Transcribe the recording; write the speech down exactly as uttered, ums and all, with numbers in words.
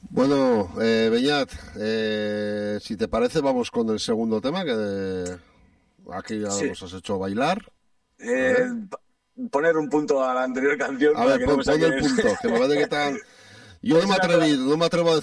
Bueno, eh, Beñat, eh, si te parece, vamos con el segundo tema, que eh, aquí ya Sí, nos has hecho bailar. A eh, ver, pa- poner un punto a la anterior canción a para ver, que no pon, me pon el saquen. punto, que me parece que tan... Yo no Es me una atreví, cola- no me atrevo a